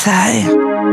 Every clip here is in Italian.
sei.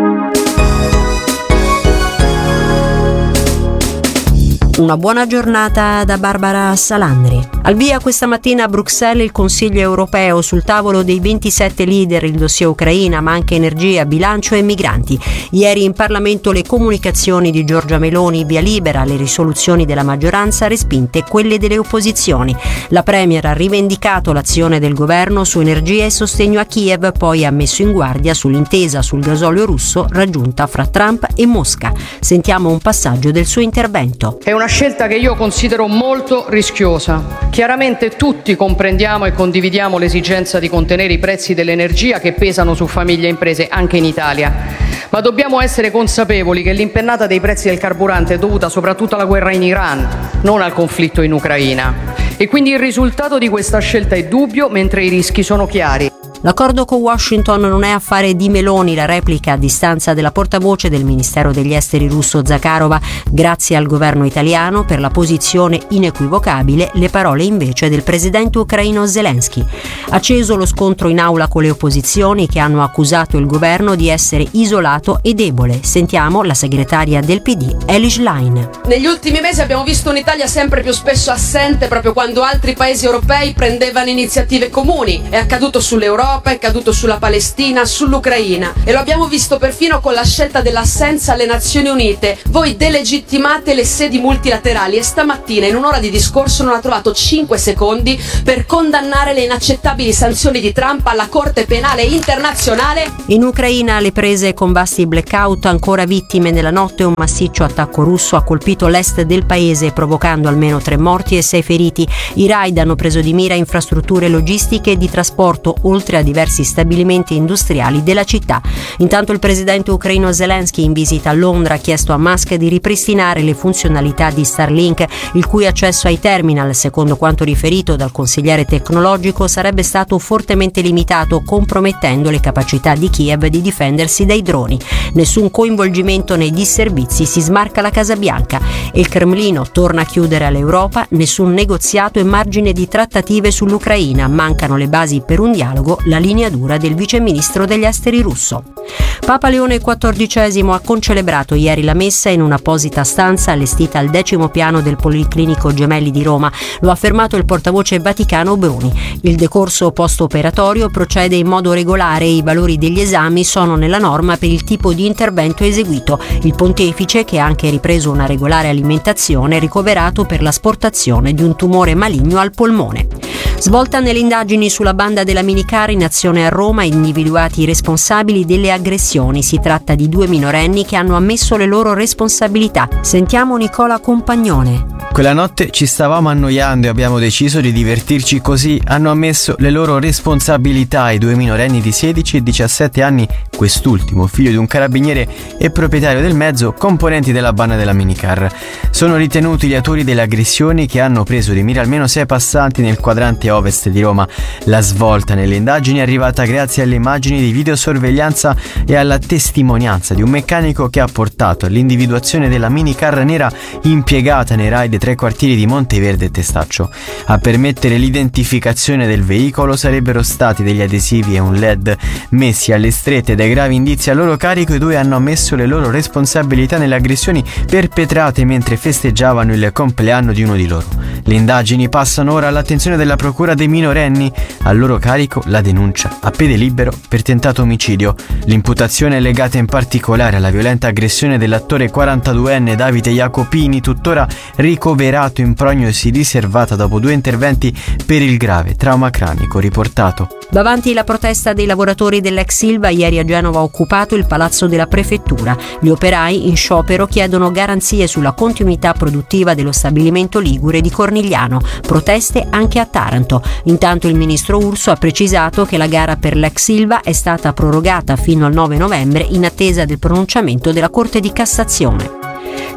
Una buona giornata da Barbara Salandri. Al via questa mattina a Bruxelles il Consiglio europeo, sul tavolo dei 27 leader il dossier Ucraina, ma anche energia, bilancio e migranti. Ieri in Parlamento le comunicazioni di Giorgia Meloni, via libera, le risoluzioni della maggioranza respinte quelle delle opposizioni. La Premier ha rivendicato l'azione del governo su energia e sostegno a Kiev, poi ha messo in guardia sull'intesa sul gasolio russo raggiunta fra Trump e Mosca. Sentiamo un passaggio del suo intervento. È una scelta che io considero molto rischiosa. Chiaramente tutti comprendiamo e condividiamo l'esigenza di contenere i prezzi dell'energia che pesano su famiglie e imprese anche in Italia, ma dobbiamo essere consapevoli che l'impennata dei prezzi del carburante è dovuta soprattutto alla guerra in Iran, non al conflitto in Ucraina. E quindi il risultato di questa scelta è dubbio, mentre i rischi sono chiari. L'accordo con Washington non è affare di Meloni, la replica a distanza della portavoce del Ministero degli Esteri russo Zakharova. Grazie al governo italiano per la posizione inequivocabile, le parole invece del presidente ucraino Zelensky. Acceso lo scontro in aula con le opposizioni che hanno accusato il governo di essere isolato e debole. Sentiamo la segretaria del PD, Elish Line. Negli ultimi mesi abbiamo visto un'Italia sempre più spesso assente proprio quando altri paesi europei prendevano iniziative comuni. È accaduto sull'Europa, è caduto sulla Palestina, sull'Ucraina, e lo abbiamo visto perfino con la scelta dell'assenza alle Nazioni Unite. Voi delegittimate le sedi multilaterali e stamattina in un'ora di discorso non ha trovato 5 secondi per condannare le inaccettabili sanzioni di Trump alla Corte Penale Internazionale. In Ucraina le prese con vasti blackout, ancora vittime nella notte. Un massiccio attacco russo ha colpito l'est del paese provocando almeno 3 morti e 6 feriti. I raid hanno preso di mira infrastrutture logistiche e di trasporto, oltre a diversi stabilimenti industriali della città. Intanto il presidente ucraino Zelensky, in visita a Londra, ha chiesto a Musk di ripristinare le funzionalità di Starlink, il cui accesso ai terminal, secondo quanto riferito dal consigliere tecnologico, sarebbe stato fortemente limitato, compromettendo le capacità di Kiev di difendersi dai droni. Nessun coinvolgimento nei disservizi, si smarca la Casa Bianca, e il Cremlino torna a chiudere all'Europa. Nessun negoziato e margine di trattative sull'Ucraina, mancano le basi per un dialogo, la linea dura del viceministro degli esteri russo. Papa Leone XIV ha concelebrato ieri la messa in un'apposita stanza allestita al 10° piano del Policlinico Gemelli di Roma. Lo ha affermato il portavoce vaticano Bruni. Il decorso post-operatorio procede in modo regolare e i valori degli esami sono nella norma per il tipo di intervento eseguito. Il pontefice, che ha anche ripreso una regolare alimentazione, è ricoverato per l'asportazione di un tumore maligno al polmone. Svolta nelle indagini sulla banda della minicar in azione a Roma, individuati i responsabili delle aggressioni. Si tratta di 2 minorenni che hanno ammesso le loro responsabilità. Sentiamo Nicola Compagnone. Quella notte ci stavamo annoiando e abbiamo deciso di divertirci così. Hanno ammesso le loro responsabilità i 2 minorenni di 16 e 17 anni, quest'ultimo figlio di un carabiniere e proprietario del mezzo, componenti della banda della minicar. Sono ritenuti gli autori delle aggressioni che hanno preso di mira almeno 6 passanti nel quadrante ovest di Roma. La svolta nelle indagini è arrivata grazie alle immagini di videosorveglianza e alla testimonianza di un meccanico che ha portato all'individuazione della minicar nera impiegata nei raid 3 quartieri di Monteverde e Testaccio. A permettere l'identificazione del veicolo sarebbero stati degli adesivi e un LED messi alle strette. Dai gravi indizi a loro carico, i 2 hanno ammesso le loro responsabilità nelle aggressioni perpetrate mentre festeggiavano il compleanno di uno di loro. Le indagini passano ora all'attenzione della procura dei minorenni. A loro carico la denuncia a piede libero per tentato omicidio. L'imputazione è legata in particolare alla violenta aggressione dell'attore 42enne Davide Jacopini, tuttora ricoverato in prognosi riservata dopo 2 interventi per il grave trauma cranico riportato. Davanti la protesta dei lavoratori dell'ex Ilva, ieri a Genova ha occupato il palazzo della prefettura. Gli operai in sciopero chiedono garanzie sulla continuità produttiva dello stabilimento ligure di Cornigliano. Proteste anche a Taranto. Intanto il ministro Urso ha precisato che la gara per l'ex Ilva è stata prorogata fino al 9 novembre in attesa del pronunciamento della Corte di Cassazione.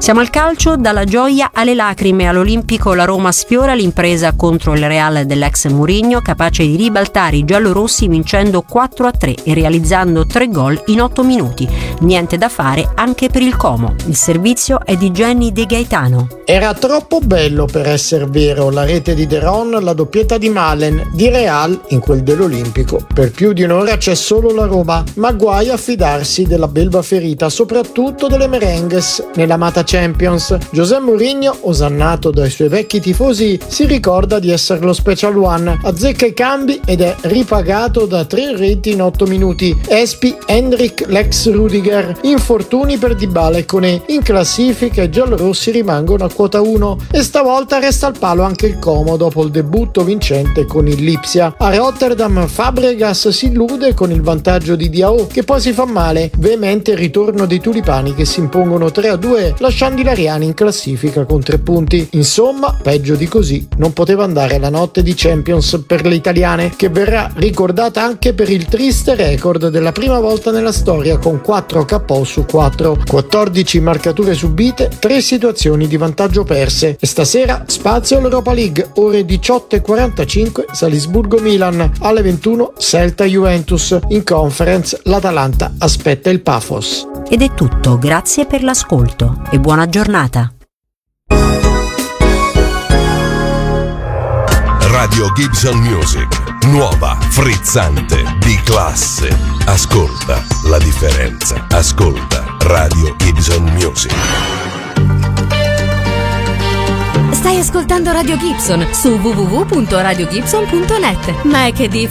Siamo al calcio, dalla gioia alle lacrime. All'Olimpico la Roma sfiora l'impresa contro il Real dell'ex Mourinho, capace di ribaltare i giallorossi vincendo 4-3 e realizzando 3 gol in 8 minuti. Niente da fare anche per il Como. Il servizio è di Jenny De Gaetano. Era troppo bello per essere vero, la rete di De Ron, la doppietta di Malen, di Real in quel dell'Olimpico. Per più di un'ora c'è solo la Roma, ma guai a fidarsi della belva ferita, soprattutto delle merengues nell'amata Champions. José Mourinho, osannato dai suoi vecchi tifosi, si ricorda di essere lo Special One, azzecca i cambi ed è ripagato da 3 reti in 8 minuti. Espi, Hendrik, Lex Rudiger, infortuni per Dybala e Koné. In classifica i giallorossi rimangono a quota 1 e stavolta resta al palo anche il Como dopo il debutto vincente con il Lipsia. A Rotterdam Fabregas si illude con il vantaggio di Diao, che poi si fa male. Veemente il ritorno dei tulipani che si impongono 3-2 lasciando i lariani in classifica con 3 punti. Insomma, peggio di così non poteva andare la notte di Champions per le italiane, che verrà ricordata anche per il triste record della prima volta nella storia con 4 KO su 4, 14 marcature subite, 3 situazioni di vantaggio perse. E stasera spazio all'Europa League, ore 18:45 Salisburgo-Milan, alle 21 Celta-Juventus. In Conference l'Atalanta aspetta il Pafos. Ed è tutto, grazie per l'ascolto e buona giornata. Radio Gibson Music, nuova, frizzante, di classe. Ascolta la differenza. Ascolta Radio Gibson Music. Stai ascoltando Radio Gibson su www.radiogibson.net. Ma che differenza!